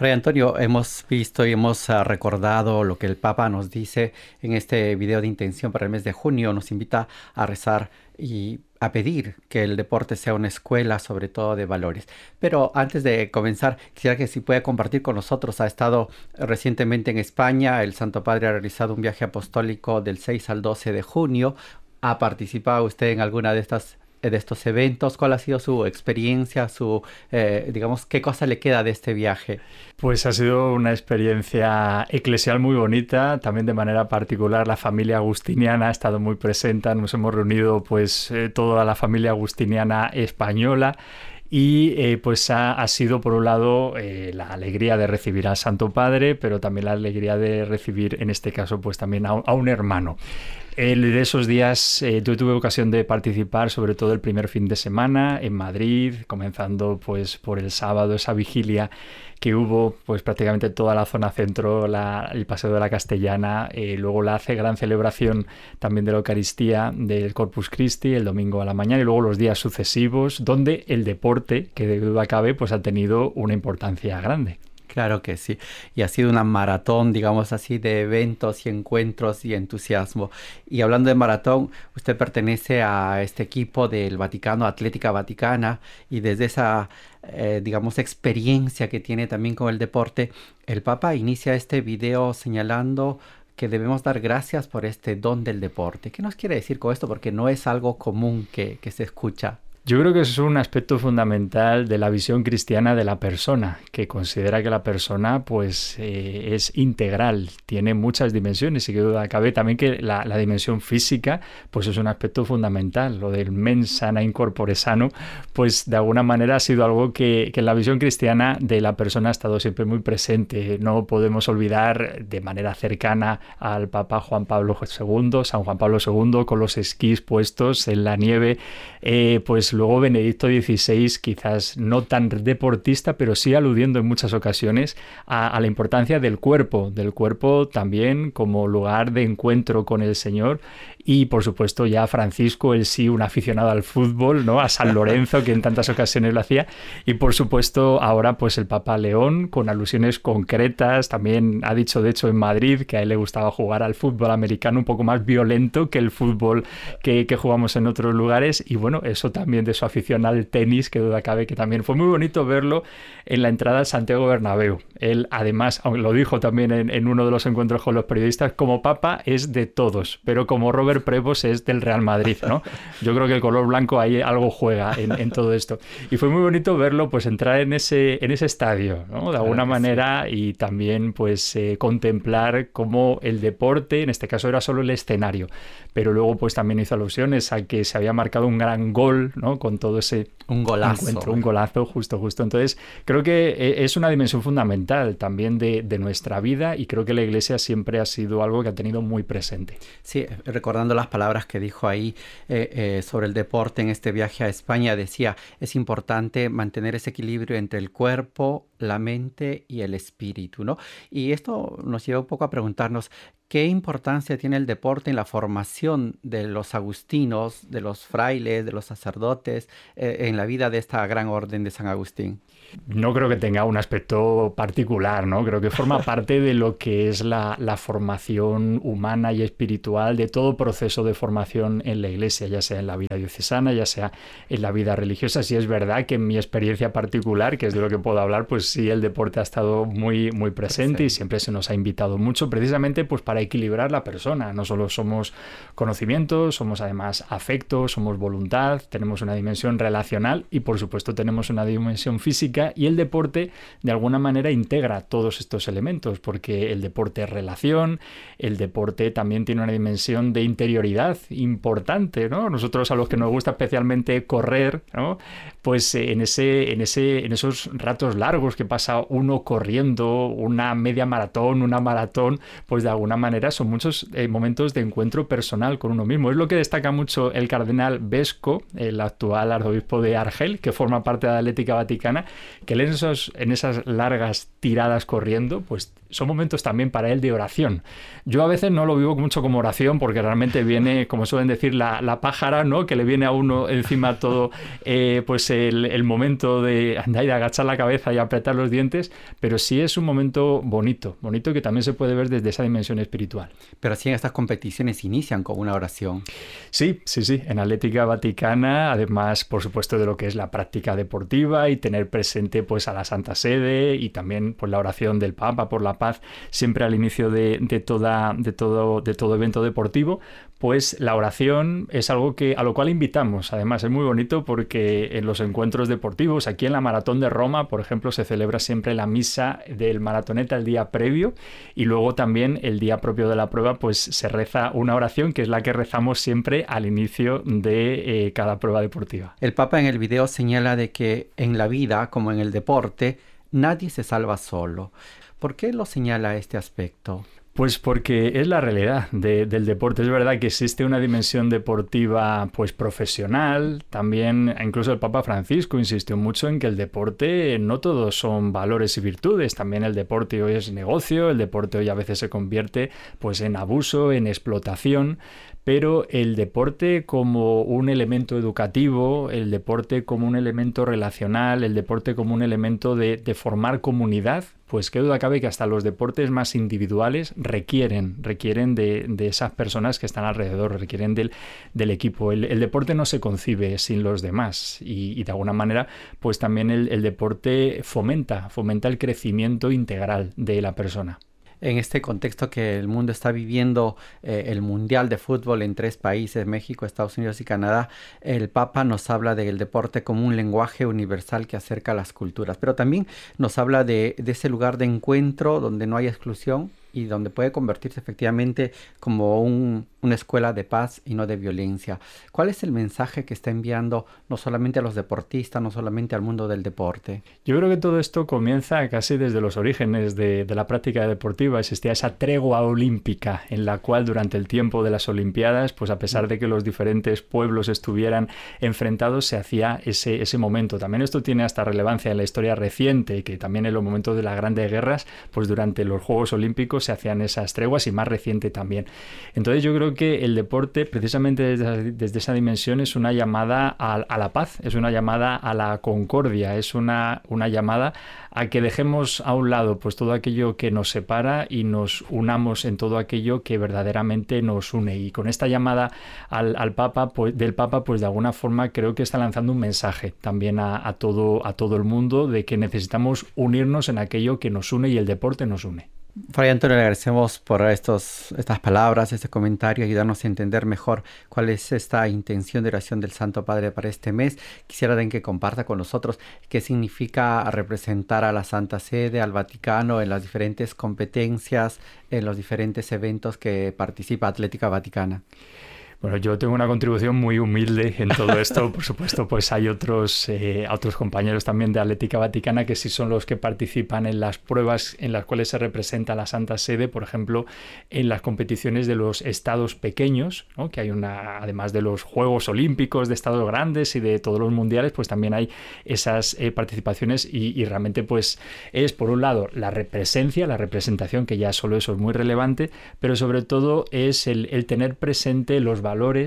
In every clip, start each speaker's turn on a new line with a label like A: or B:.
A: Fray Antonio, hemos visto y hemos recordado lo que el Papa nos dice en este video de intención para el mes de junio. Nos invita a rezar y a pedir que el deporte sea una escuela, sobre todo de valores. Pero antes de comenzar, quisiera que si puede compartir con nosotros. Ha estado recientemente en España. El Santo Padre ha realizado un viaje apostólico del 6 al 12 de junio. ¿Ha participado usted en alguna de estos eventos? ¿Cuál ha sido su experiencia, digamos, qué cosa le queda de este viaje?
B: Pues ha sido una experiencia eclesial muy bonita, también de manera particular la familia agustiniana ha estado muy presente, nos hemos reunido toda la familia agustiniana española. Y pues ha sido por un lado la alegría de recibir al Santo Padre, pero también la alegría de recibir en este caso pues también a un hermano. De esos días yo tuve ocasión de participar sobre todo el primer fin de semana en Madrid, comenzando pues por el sábado, esa vigilia que hubo pues prácticamente toda la zona centro, el Paseo de la Castellana, luego la gran celebración también de la Eucaristía del Corpus Christi el domingo a la mañana y luego los días sucesivos donde el deporte, que de duda cabe, pues ha tenido una importancia grande.
A: Claro que sí, y ha sido una maratón, digamos así, de eventos y encuentros y entusiasmo. Y hablando de maratón, usted pertenece a este equipo del Vaticano, Atlética Vaticana, y desde esa, digamos, experiencia que tiene también con el deporte, el Papa inicia este video señalando que debemos dar gracias por este don del deporte. ¿Qué nos quiere decir con esto? Porque no es algo común que se escucha.
B: Yo creo que es un aspecto fundamental de la visión cristiana de la persona, que considera que la persona pues es integral, tiene muchas dimensiones y que duda cabe también que la dimensión física pues es un aspecto fundamental. Lo del mens sana in corpore sano pues de alguna manera ha sido algo que en la visión cristiana de la persona ha estado siempre muy presente. No podemos olvidar de manera cercana al Papa Juan Pablo II, San Juan Pablo II con los esquís puestos en la nieve, pues luego Benedicto XVI, quizás no tan deportista, pero sí aludiendo en muchas ocasiones a la importancia del cuerpo también como lugar de encuentro con el Señor. Y por supuesto ya Francisco, él sí, un aficionado al fútbol, ¿no? A San Lorenzo, que en tantas ocasiones lo hacía. Y por supuesto ahora pues el Papa León, con alusiones concretas. También ha dicho de hecho en Madrid que a él le gustaba jugar al fútbol americano un poco más violento que el fútbol que jugamos en otros lugares. Y bueno, eso también de su afición al tenis, que duda cabe que también fue muy bonito verlo en la entrada al Santiago Bernabéu. Él además, aunque lo dijo también en uno de los encuentros con los periodistas, como Papa es de todos, pero como Robert Prevost es del Real Madrid, ¿no? Yo creo que el color blanco ahí algo juega en todo esto. Y fue muy bonito verlo pues entrar en ese estadio, ¿no? De alguna manera sí. Y también pues contemplar cómo el deporte, en este caso era solo el escenario, pero luego pues también hizo alusiones a que se había marcado un gran gol, ¿no? Con todo ese encuentro, un golazo, justo. Entonces creo que es una dimensión fundamental también de nuestra vida y creo que la Iglesia siempre ha sido algo que ha tenido muy presente.
A: Sí, recordando las palabras que dijo ahí sobre el deporte en este viaje a España, decía, es importante mantener ese equilibrio entre el cuerpo, la mente y el espíritu, ¿no? Y esto nos lleva un poco a preguntarnos, ¿qué importancia tiene el deporte en la formación de los agustinos, de los frailes, de los sacerdotes, en la vida de esta gran orden de San Agustín?
B: No creo que tenga un aspecto particular, ¿no? Creo que forma parte de lo que es la formación humana y espiritual de todo proceso de formación en la Iglesia, ya sea en la vida diocesana, ya sea en la vida religiosa. Sí es verdad que en mi experiencia particular, que es de lo que puedo hablar, pues sí, el deporte ha estado muy, muy presente y siempre se nos ha invitado mucho, precisamente pues para equilibrar la persona. No solo somos conocimientos, somos además afectos, somos voluntad, tenemos una dimensión relacional y por supuesto tenemos una dimensión física. Y el deporte de alguna manera integra todos estos elementos porque el deporte es relación, el deporte también tiene una dimensión de interioridad importante, ¿no? Nosotros a los que nos gusta especialmente correr, ¿no? Pues en esos ratos largos que pasa uno corriendo, una media maratón, una maratón, pues de alguna manera son muchos momentos de encuentro personal con uno mismo. Es lo que destaca mucho el cardenal Vesco, el actual arzobispo de Argel, que forma parte de la Atlética Vaticana, que él en esas largas tiradas corriendo, pues son momentos también para él de oración. Yo a veces no lo vivo mucho como oración porque realmente viene, como suelen decir, la pájara, ¿no? Que le viene a uno encima todo pues el momento de andar y de agachar la cabeza y apretar los dientes, pero sí es un momento bonito, bonito que también se puede ver desde esa dimensión espiritual.
A: Pero sí, en estas competiciones inician con una oración.
B: Sí, sí, sí. En Atlética Vaticana, además, por supuesto, de lo que es la práctica deportiva y tener presente pues a la Santa Sede y también pues la oración del Papa por la paz siempre al inicio de todo evento deportivo, pues la oración es algo a lo cual invitamos. Además, es muy bonito porque en los encuentros deportivos, aquí en la Maratón de Roma, por ejemplo, se celebra siempre la misa del maratoneta el día previo y luego también el día propio de la prueba, pues se reza una oración que es la que rezamos siempre al inicio de cada prueba deportiva.
A: El Papa en el video señala de que en la vida, como en el deporte, nadie se salva solo. ¿Por qué lo señala este aspecto?
B: Pues porque es la realidad del deporte. Es verdad que existe una dimensión deportiva pues profesional. También incluso el Papa Francisco insistió mucho en que el deporte no todos son valores y virtudes. También el deporte hoy es negocio, el deporte hoy a veces se convierte pues en abuso, en explotación. Pero el deporte como un elemento educativo, el deporte como un elemento relacional, el deporte como un elemento de formar comunidad, pues qué duda cabe que hasta los deportes más individuales requieren de esas personas que están alrededor, requieren del equipo. El deporte no se concibe sin los demás y de alguna manera pues también el deporte fomenta el crecimiento integral de la persona.
A: En este contexto que el mundo está viviendo, el Mundial de Fútbol en 3 países, México, Estados Unidos y Canadá, el Papa nos habla del deporte como un lenguaje universal que acerca a las culturas, pero también nos habla de ese lugar de encuentro donde no hay exclusión y donde puede convertirse efectivamente como una escuela de paz y no de violencia. ¿Cuál es el mensaje que está enviando no solamente a los deportistas, no solamente al mundo del deporte?
B: Yo creo que todo esto comienza casi desde los orígenes de la práctica deportiva. Existía esa tregua olímpica en la cual durante el tiempo de las Olimpiadas, pues a pesar de que los diferentes pueblos estuvieran enfrentados, se hacía ese momento. También esto tiene hasta relevancia en la historia reciente, que también en los momentos de las grandes guerras, pues durante los Juegos Olímpicos se hacían esas treguas y más reciente también. Entonces yo creo que el deporte precisamente desde esa dimensión es una llamada a la paz, es una llamada a la concordia, es una llamada a que dejemos a un lado pues todo aquello que nos separa y nos unamos en todo aquello que verdaderamente nos une. Y con esta llamada al Papa, pues, del Papa, pues de alguna forma creo que está lanzando un mensaje también a todo el mundo de que necesitamos unirnos en aquello que nos une y el deporte nos une.
A: Fray Antonio, le agradecemos por estas palabras, este comentario, ayudarnos a entender mejor cuál es esta intención de oración del Santo Padre para este mes. Quisiera también que comparta con nosotros qué significa representar a la Santa Sede, al Vaticano, en las diferentes competencias, en los diferentes eventos que participa Atlética Vaticana.
B: Bueno, yo tengo una contribución muy humilde en todo esto. Por supuesto, pues hay otros compañeros también de Atlética Vaticana que sí son los que participan en las pruebas en las cuales se representa la Santa Sede, por ejemplo, en las competiciones de los estados pequeños, ¿no? Que hay además de los Juegos Olímpicos de estados grandes y de todos los mundiales, pues también hay esas participaciones y realmente pues es por un lado la representación, que ya solo eso es muy relevante, pero sobre todo es el tener presente los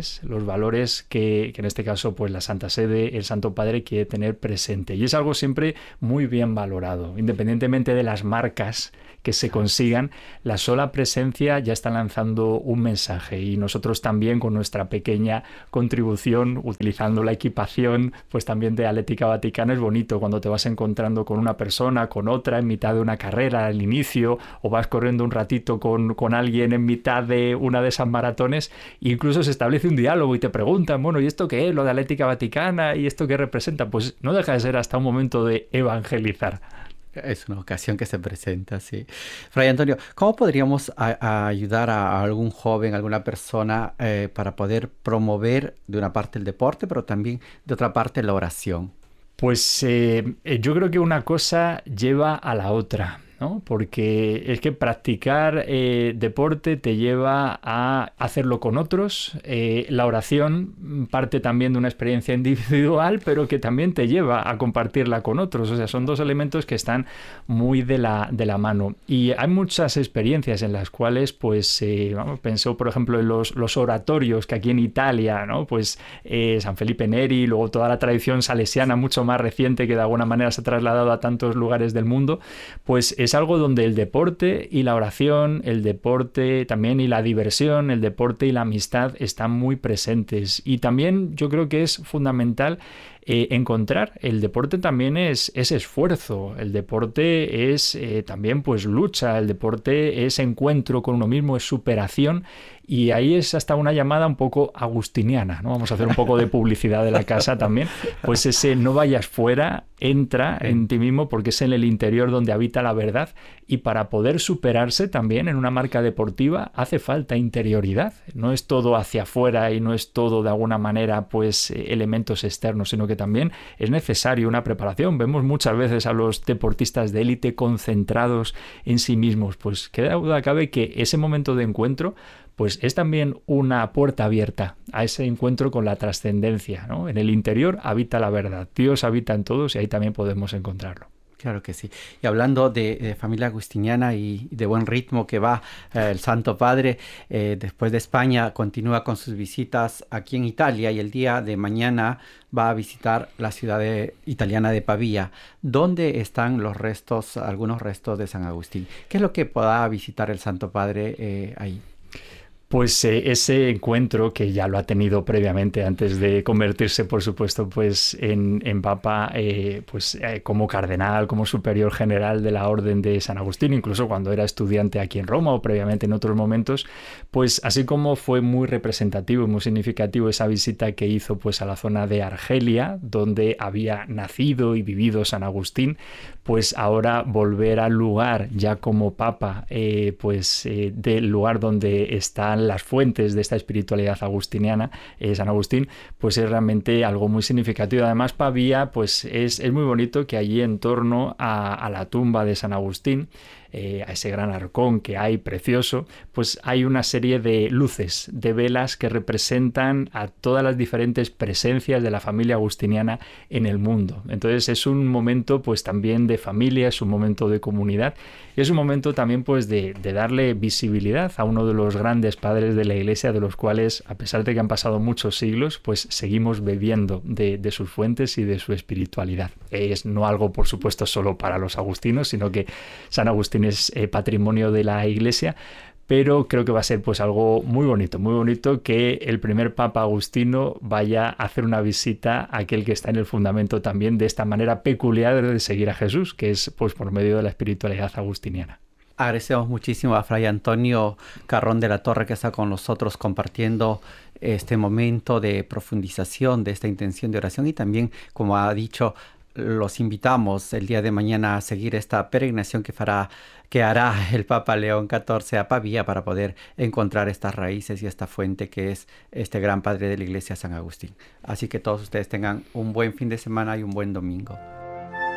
B: valores que en este caso pues la Santa Sede, el Santo Padre quiere tener presente. Y es algo siempre muy bien valorado, independientemente de las marcas que se consigan, la sola presencia ya está lanzando un mensaje y nosotros también con nuestra pequeña contribución, utilizando la equipación pues también de Atlética Vaticana, es bonito cuando te vas encontrando con una persona, con otra en mitad de una carrera al inicio o vas corriendo un ratito con alguien en mitad de una de esas maratones, incluso se establece un diálogo y te preguntan, bueno, ¿y esto qué es? Lo de Atlética Vaticana, ¿y esto qué representa? Pues no deja de ser hasta un momento de evangelizar.
A: Es una ocasión que se presenta, sí. Fray Antonio, ¿cómo podríamos ayudar a algún joven, a alguna persona para poder promover de una parte el deporte, pero también de otra parte la oración?
B: Pues yo creo que una cosa lleva a la otra. ¿no? Porque es que practicar deporte te lleva a hacerlo con otros. La oración parte también de una experiencia individual, pero que también te lleva a compartirla con otros. O sea, son dos elementos que están muy de la mano. Y hay muchas experiencias en las cuales, pues, pensó, por ejemplo, en los oratorios que aquí en Italia, ¿no? Pues San Felipe Neri, luego toda la tradición salesiana mucho más reciente que de alguna manera se ha trasladado a tantos lugares del mundo, pues es algo donde el deporte y la oración, el deporte también y la diversión, el deporte y la amistad están muy presentes. Y también yo creo que es fundamental encontrar. El deporte también es esfuerzo, el deporte es también pues lucha, el deporte es encuentro con uno mismo, es superación. Y ahí es hasta una llamada un poco agustiniana, ¿no? Vamos a hacer un poco de publicidad de la casa también. Pues ese no vayas fuera, entra en ti mismo, porque es en el interior donde habita la verdad. Y para poder superarse también en una marca deportiva hace falta interioridad. No es todo hacia afuera y no es todo de alguna manera pues elementos externos, sino que también es necesario una preparación. Vemos muchas veces a los deportistas de élite concentrados en sí mismos. Pues qué duda cabe que ese momento de encuentro pues es también una puerta abierta a ese encuentro con la trascendencia, ¿no? En el interior habita la verdad, Dios habita en todos y ahí también podemos encontrarlo.
A: Claro que sí. Y hablando de familia agustiniana y de buen ritmo que va el Santo Padre, después de España continúa con sus visitas aquí en Italia y el día de mañana va a visitar la ciudad italiana de Pavía, donde están los restos, algunos restos de San Agustín. ¿Qué es lo que pueda visitar el Santo Padre ahí?
B: Pues ese encuentro que ya lo ha tenido previamente antes de convertirse, por supuesto, pues en Papa, como cardenal, como superior general de la Orden de San Agustín, incluso cuando era estudiante aquí en Roma o previamente en otros momentos, pues así como fue muy representativo y muy significativo esa visita que hizo pues a la zona de Argelia, donde había nacido y vivido San Agustín, pues ahora volver al lugar ya como Papa, del lugar donde están las fuentes de esta espiritualidad agustiniana, San Agustín, pues es realmente algo muy significativo. Además, Pavía, pues es muy bonito que allí en torno a la tumba de San Agustín, a ese gran arcón que hay precioso, pues hay una serie de luces, de velas que representan a todas las diferentes presencias de la familia agustiniana en el mundo. Entonces es un momento pues también de familia, es un momento de comunidad y es un momento también pues de darle visibilidad a uno de los grandes padres de la Iglesia, de los cuales, a pesar de que han pasado muchos siglos, pues seguimos bebiendo de sus fuentes y de su espiritualidad. Es no algo, por supuesto, solo para los agustinos, sino que San Agustín es patrimonio de la Iglesia, pero creo que va a ser pues algo muy bonito que el primer Papa Agustino vaya a hacer una visita a aquel que está en el fundamento también de esta manera peculiar de seguir a Jesús, que es pues por medio de la espiritualidad agustiniana.
A: Agradecemos muchísimo a Fray Antonio Carrón de la Torre que está con nosotros compartiendo este momento de profundización de esta intención de oración y también, como ha dicho, los invitamos el día de mañana a seguir esta peregrinación que hará el Papa León XIV a Pavía para poder encontrar estas raíces y esta fuente que es este gran padre de la Iglesia, San Agustín. Así que todos ustedes tengan un buen fin de semana y un buen domingo.